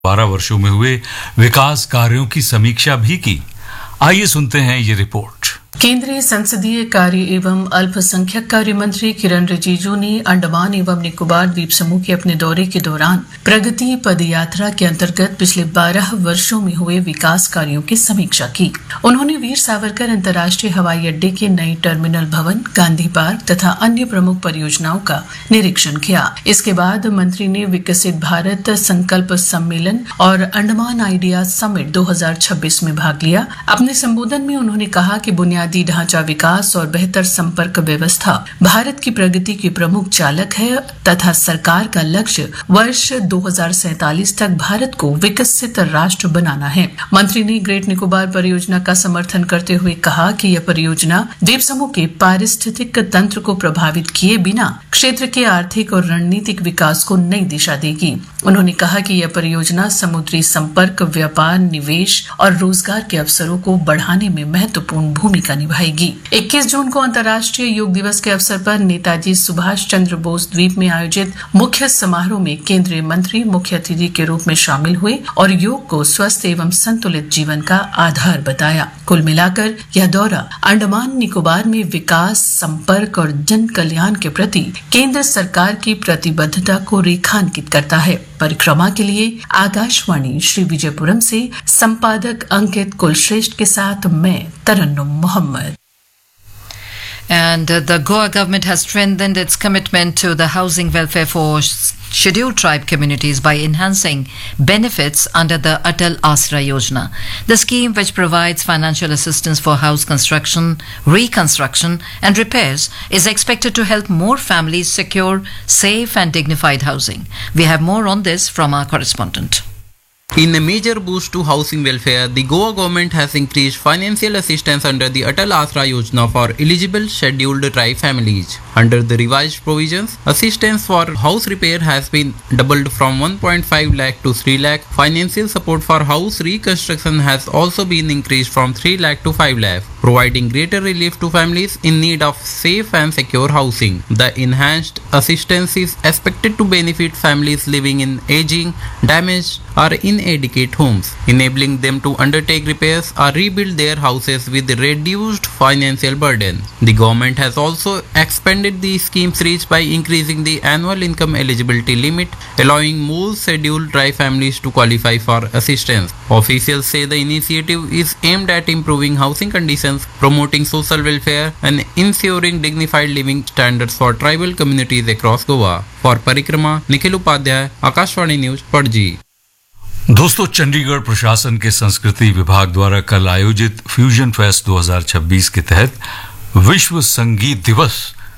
12 वर्षों में हुए विकास कार्यों की समीक्षा भी की। आइए सुनते हैं ये रिपोर्ट। केंद्रीय संसदीय कार्य एवं अल्पसंख्यक कार्य मंत्री किरण रिजिजू ने अंडमान एवं निकोबार द्वीप समूह के अपने दौरे के दौरान प्रगति पदयात्रा के अंतर्गत पिछले 12 वर्षों में हुए विकास कार्यों की समीक्षा की। उन्होंने वीर सावरकर अंतर्राष्ट्रीय हवाई अड्डे के नए टर्मिनल भवन, गांधी पार्क तथा अन्य प्रमुख परियोजनाओं का निरीक्षण किया। इसके बाद मंत्री ने विकसित भारत संकल्प सम्मेलन और अंडमान आइडिया समिट 2026 में भाग लिया। अपने संबोधन में उन्होंने कहा कि बुनियादी ढांचा विकास और बेहतर संपर्क व्यवस्था भारत की प्रगति के प्रमुख चालक है तथा सरकार का लक्ष्य वर्ष 2047 तक भारत को विकसित राष्ट्र बनाना है। मंत्री ने ग्रेट निकोबार परियोजना का समर्थन करते हुए कहा कि यह परियोजना द्वीप समूह के पारिस्थितिक तंत्र को प्रभावित किए बिना क्षेत्र के आर्थिक और रणनीतिक विकास को नई दिशा देगी। उन्होंने कहा कि यह परियोजना समुद्री संपर्क, व्यापार, निवेश और रोजगार के अवसरों को बढ़ाने में महत्वपूर्ण भूमिका निभाएगी। 21 जून को अंतर्राष्ट्रीय योग दिवस के अवसर पर नेताजी सुभाष चंद्र बोस द्वीप में आयोजित मुख्य समारोह में केंद्रीय मंत्री मुख्य अतिथि के रूप में शामिल हुए और योग को स्वस्थ एवं संतुलित जीवन का आधार बताया। कुल मिलाकर यह दौरा अंडमान निकोबार में विकास, संपर्क और जन कल्याण के प्रति केंद्र सरकार की प्रतिबद्धता को रेखांकित करता है। परिक्रमा के लिए आकाशवाणी श्री विजयपुरम से संपादक अंकित कुलश्रेष्ठ के साथ मैं तरन्नुम Mohammad. And the Goa government has strengthened its commitment to the housing welfare for scheduled tribe communities by enhancing benefits under the Atal Asra Yojana. The scheme, which provides financial assistance for house construction, reconstruction and repairs, is expected to help more families secure safe and dignified housing. We have more on this from our correspondent. In a major boost to housing welfare, the Goa government has increased financial assistance under the Atal Asra Yojana for eligible scheduled tribe families. Under the revised provisions, assistance for house repair has been doubled from 1.5 lakh to 3 lakh. Financial support for house reconstruction has also been increased from 3 lakh to 5 lakh, providing greater relief to families in need of safe and secure housing. The enhanced assistance is expected to benefit families living in aging, damaged or inadequate homes, enabling them to undertake repairs or rebuild their houses with reduced financial burden. The government has also expanded the scheme's reach by increasing the annual income eligibility limit, allowing more scheduled tribe families to qualify for assistance. Officials say the initiative is aimed at improving housing conditions, promoting social welfare and ensuring dignified living standards for tribal communities across Goa. For Parikrama, Nikhil Upadhyay, Akashvani News, Padji। दोस्तों, चंडीगढ़ प्रशासन के संस्कृति विभाग द्वारा कल आयोजित fusion fest 2026 के तहत विश्व संगीत दिवस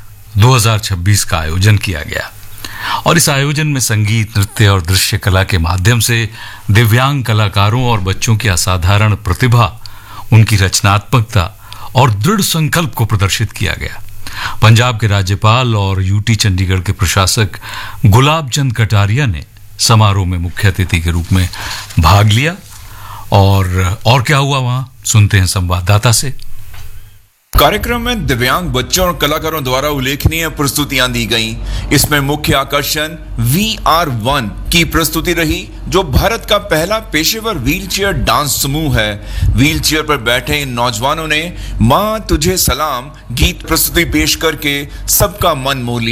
2026 का आयोजन किया गया और इस आयोजन में संगीत, नृत्य और दृश्य कला के माध्यम से दिव्यांग कलाकारों और बच्चों की असाधारण प्रतिभा, उनकी रचनात्मकता और दृढ़ संकल्प को प्रदर्शित किया गया। पंजाब के राज्यपाल और यूटी चंडीगढ़ के प्रशासक गुलाब चंद कटारिया ने समारोह में मुख्य अतिथि के रूप में भाग लिया और क्या हुआ वहां, सुनते हैं संवाददाता से। कार्यक्रम में दिव्यांग बच्चों और कलाकारों द्वारा उल्लेखनीय प्रस्तुतियां दी गईं। इसमें मुख्य आकर्षण VR1 की प्रस्तुति रही, जो भारत का पहला पेशेवर व्हीलचेयर डांस समूह है। व्हीलचेयर पर बैठे इन नौजवानों ने मां तुझे सलाम गीत प्रस्तुति पेश करके सबका मन मोह लिया।